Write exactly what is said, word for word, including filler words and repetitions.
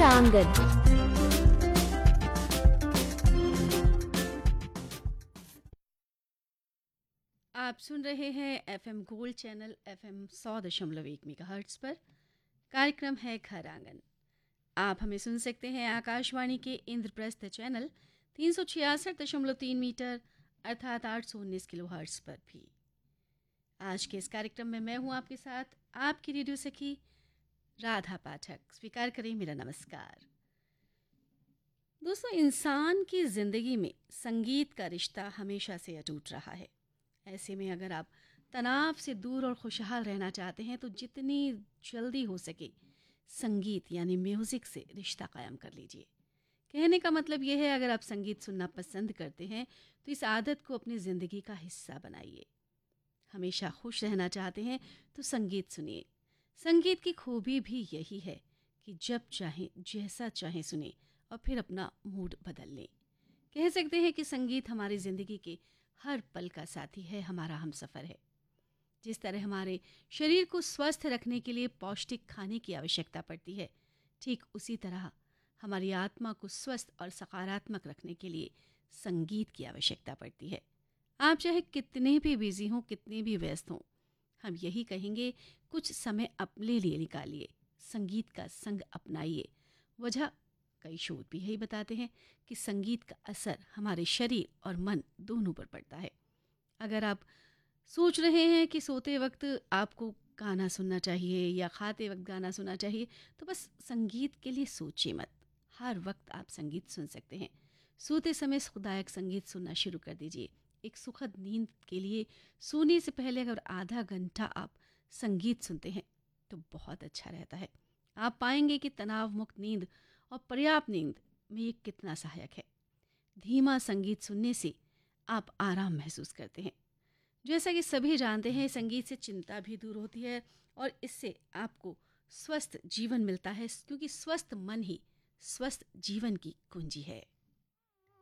आंगन। आप सुन रहे हैं एफएम गोल्ड चैनल एफएम सौ दशमलव एक मेगाहर्ट्ज पर। कार्यक्रम है घर आंगन। आप हमें सुन सकते हैं आकाशवाणी के इंद्रप्रस्थ चैनल तीन सौ छियासठ दशमलव तीन मीटर अर्थात आठ सौ उन्नीस किलो हर्ट्ज पर भी। आज के इस कार्यक्रम में मैं हूं आपके साथ आपकी रेडियो सखी राधा पाठक। स्वीकार करें मेरा नमस्कार। दोस्तों, इंसान की ज़िंदगी में संगीत का रिश्ता हमेशा से अटूट रहा है। ऐसे में अगर आप तनाव से दूर और खुशहाल रहना चाहते हैं तो जितनी जल्दी हो सके संगीत यानी म्यूज़िक से रिश्ता कायम कर लीजिए। कहने का मतलब यह है, अगर आप संगीत सुनना पसंद करते हैं तो इस आदत को अपनी ज़िंदगी का हिस्सा बनाइए। हमेशा खुश रहना चाहते हैं तो संगीत सुनिए। संगीत की खूबी भी यही है कि जब चाहें जैसा चाहें सुने और फिर अपना मूड बदल लें। कह सकते हैं कि संगीत हमारी ज़िंदगी के हर पल का साथी है, हमारा हमसफ़र है। जिस तरह हमारे शरीर को स्वस्थ रखने के लिए पौष्टिक खाने की आवश्यकता पड़ती है, ठीक उसी तरह हमारी आत्मा को स्वस्थ और सकारात्मक रखने के लिए संगीत की आवश्यकता पड़ती है। आप चाहे कितने भी बिजी हों, कितने भी व्यस्त हों, हम यही कहेंगे कुछ समय अपने लिए निकालिए, संगीत का संग अपनाइए। वजह कई शोध भी यही बताते हैं कि संगीत का असर हमारे शरीर और मन दोनों पर पड़ता है। अगर आप सोच रहे हैं कि सोते वक्त आपको गाना सुनना चाहिए या खाते वक्त गाना सुनना चाहिए, तो बस संगीत के लिए सोचिए मत। हर वक्त आप संगीत सुन सकते हैं। सोते समय सुखदायक संगीत सुनना शुरू कर दीजिए। एक सुखद नींद के लिए सोने से पहले अगर आधा घंटा आप संगीत सुनते हैं तो बहुत अच्छा रहता है। आप पाएंगे कि तनाव मुक्त नींद और पर्याप्त नींद में ये कितना सहायक है। धीमा संगीत सुनने से आप आराम महसूस करते हैं। जैसा कि सभी जानते हैं, संगीत से चिंता भी दूर होती है और इससे आपको स्वस्थ जीवन मिलता है, क्योंकि स्वस्थ मन ही स्वस्थ जीवन की कुंजी है।